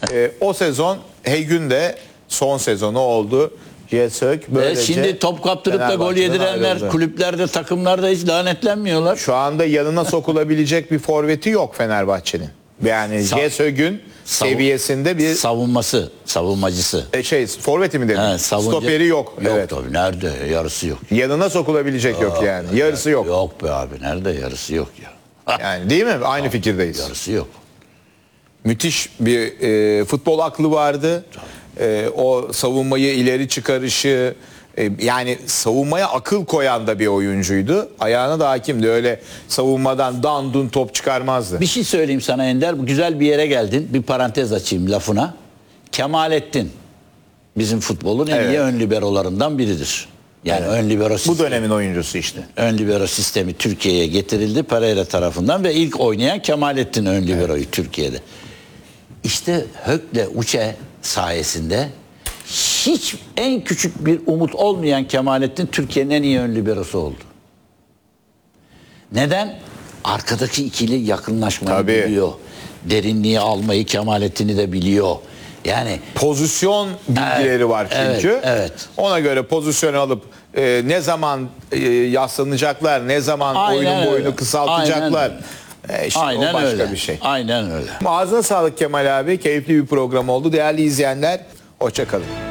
O sezon Heygün de son sezonu oldu. Cesök böylece Şimdi top kaptırıp da gol Fenerbahçe'den yedirenler ayrıldı. kulüplerde, takımlarda hiç lanetlenmiyorlar. Şu anda yanına sokulabilecek bir forveti yok Fenerbahçe'nin. Yani Cesök'ün seviyesinde bir Savunmacısı. forveti mi dedin? Stoperi yok. Yok Evet. tabii, nerede? Yarısı yok. Yanına sokulabilecek yok yani. Yarısı yok. Yok be abi, nerede? Yarısı yok ya. Yani değil mi? Aynı fikirdeyiz. Yarısı yok. Müthiş bir futbol aklı vardı. O savunmayı ileri çıkarışı, yani savunmaya akıl koyan da bir oyuncuydu. Ayağına da hakimdi. Öyle savunmadan dandun top çıkarmazdı. Bir şey söyleyeyim sana Ender. Güzel bir yere geldin. Bir parantez açayım lafına. Kemalettin bizim futbolun en iyi ön liberolarından biridir. Yani ön libero Bu sistemi. dönemin oyuncusu işte. Ön libero sistemi Türkiye'ye getirildi Pereira tarafından ve ilk oynayan Kemalettin ön liberoyu Türkiye'de. İşte Hök'le Uçe sayesinde hiç en küçük bir umut olmayan Kemalettin Türkiye'nin en iyi ön liberosu oldu. Neden? Arkadaki ikili yakınlaşmayı biliyor. Derinliği almayı Kemalettin'i de biliyor. Yani pozisyon bilgileri var çünkü. Evet. Ona göre pozisyonu alıp ne zaman yaslanacaklar, ne zaman oyunun boyunu kısaltacaklar. İşte aynen o başka öyle. bir şey. Aynen öyle. Ağzına sağlık Kemal abi. Keyifli bir program oldu. Değerli izleyenler, hoşça kalın.